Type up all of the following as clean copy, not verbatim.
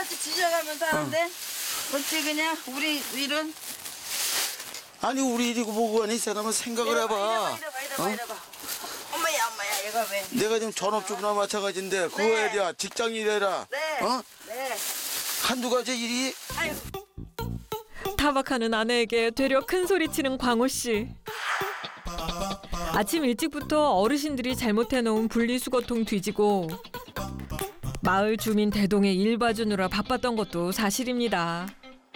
똑같이 지져가면서 하는데 어찌 그냥 우리 일은 아니 우리 일이고 뭐고 하니 이 사람은 생각을 해봐. 이래봐. 엄마야 얘가 왜? 내가 지금 전업주부나 마찬가지인데 그거 네. 해야 직장일해라. 네. 네. 한두 가지 일이. 아유. 타박하는 아내에게 되려 큰 소리치는 광호 씨. 아침 일찍부터 어르신들이 잘못해놓은 분리수거통 뒤지고 마을 주민 대동에 일 봐주느라 바빴던 것도 사실입니다.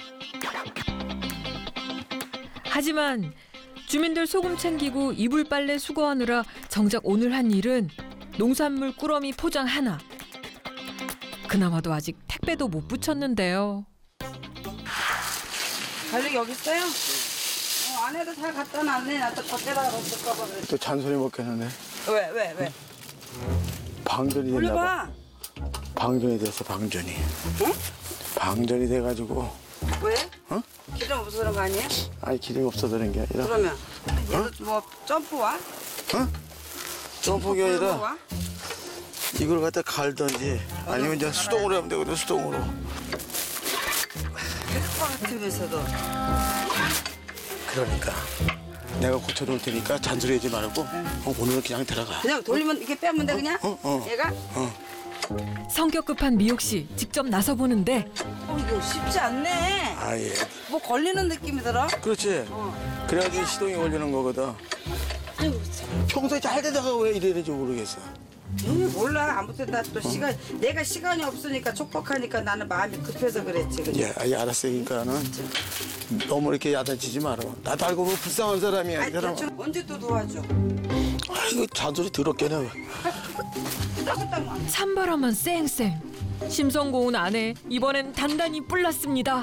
하지만 주민들 소금 챙기고 이불 빨래 수거하느라 정작 오늘 한 일은 농산물 꾸러미 포장 하나. 그나마도 아직 택배도 못 붙였는데요. 달력이 여기 있어요? 안에도 다 갖다 놨네. 나 또 밖에다 넣을까 봐 그랬지. 또 잔소리 먹겠네. 왜? 방전이 됐나 봐. 올려봐. 방전이 됐어 방전이. 응? 방전이 돼가지고. 왜? 어? 기름 없어서 그런 거 아니에요? 아니 기름이 없어서 그런 게 아니라. 그러면 얘도 뭐 점프 와? 어? 점프가 아니라 와? 이걸 갖다 갈던지 아니면 이제 수동으로 하면 되거든 수동으로. 백파 같으면서도. 그러니까 내가 고쳐놓을 테니까 잔소리하지 말고 오늘은 그냥 들어가. 그냥 돌리면 이렇게 빼면 돼 그냥? 얘가? 성격 급한 미옥 씨 직접 나서 보는데 이거 쉽지 않네. 아예. 뭐 걸리는 느낌이 들어? 그렇지. 그래야지 시동이 걸리는 거거든. 평소에 잘 되다가 왜 이래는지 모르겠어. 몰라. 아무튼 나 또 내가 시간이 없으니까 촉박하니까 나는 마음이 급해서 그랬지. 그냥. 예, 알았으니까는 너무 이렇게 야단치지 마라. 나도 알고 보면 불쌍한 사람이야. 아니, 이 사람. 대충 언제 또 도와줘? 아이고 잔소리 더럽게네. 찬바람은 쌩쌩. 심성 고운 아내 이번엔 단단히 뿔났습니다.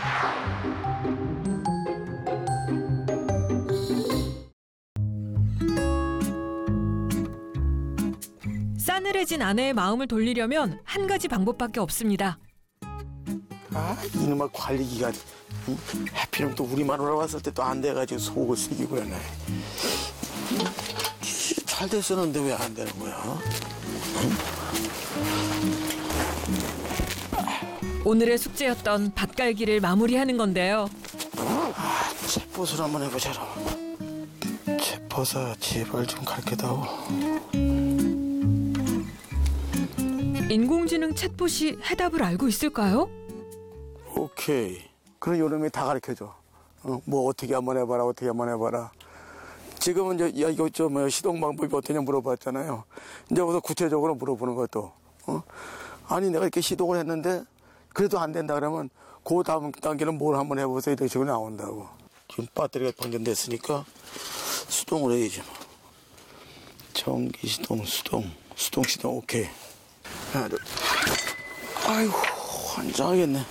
싸늘해진 아내의 마음을 돌리려면 한 가지 방법밖에 없습니다. 아 이놈의 관리기가 응? 하필이면 또 우리 마누라 왔을 때 또 안 돼가지고 속을 새기고 그러네. 잘 됐었는데 왜 안 되는 거야? 오늘의 숙제였던 밭갈기를 마무리하는 건데요. 챗봇을 한번 해보자라. 챗봇아 제발 좀 가르쳐다오. 인공지능 챗봇이 해답을 알고 있을까요? 오케이. 그럼 요놈이 다 가르쳐줘. 뭐 어떻게 한번 해봐라 어떻게 한번 해봐라. 지금은 이제 야 이거 좀 시동 방법이 어떠냐 물어봤잖아요. 이제 거기서 구체적으로 물어보는 것도. 아니 내가 이렇게 시동을 했는데 그래도 안 된다 그러면 그 다음 단계는 뭘 한번 해보세요 이런 식으로 나온다고. 지금 배터리가 방전됐으니까 수동으로 해야지 뭐. 전기 시동 수동 시동 오케이. 하나 둘. 아이고 환장하겠네.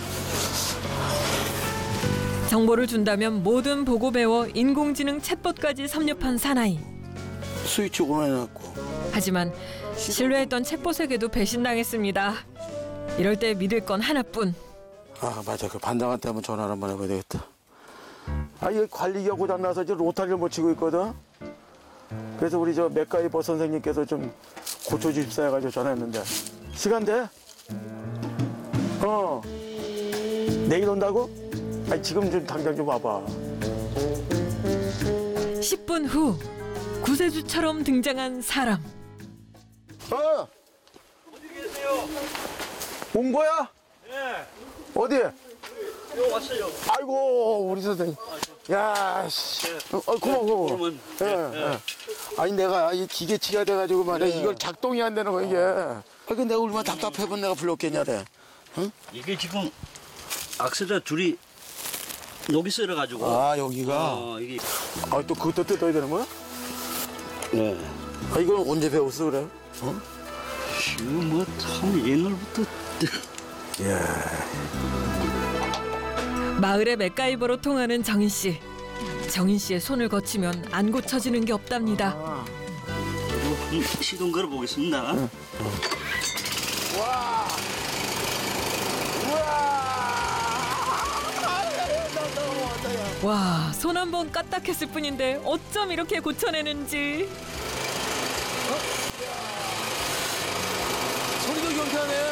정보를 준다면 뭐든 보고 배워 인공지능 챗봇까지 섭렵한 사나이. 스위치 온해놨고. 하지만 신뢰했던 챗봇에게도 배신당했습니다. 이럴 때 믿을 건 하나뿐. 아 맞아 그 반장한테 한번 전화를 한번 해봐야 되겠다. 아 이거 관리기가 고장나서 이제 로타리를 못 치고 있거든. 그래서 우리 저 맥가이버 선생님께서 좀 고쳐주십사 해가지고 전화했는데 시간 돼? 내일 온다고? 아니 지금 좀 당장 좀 와봐. 10분 후 구세주처럼 등장한 사람. 어디 계세요? 온 거야? 네. 어디? 여기 왔어요. 아이고 우리 선생님. 야 씨. 고마워. 그러면 아니 내가 이 기계치가 돼가지고 말이야 이걸 작동이 안 되는 거 이게. 그러니까 내가 얼마나 답답해본 내가 불렀겠냐래. 응? 이게 지금 악셀레 둘이 여기 쓸어가지고. 아 여기가. 이게. 아 또 그것도 뜯어야 되는 거야? 네. 아 이걸 언제 배웠어 그래? 지금 뭐참 옛날부터. 예. 마을의 맥가이버로 통하는 정인 씨. 정인 씨의 손을 거치면 안 고쳐지는 게 없답니다. 시동 걸어 보겠습니다. 와. 와, 손 한 번 까딱했을 뿐인데 어쩜 이렇게 고쳐내는지. 소리도 경쾌하네.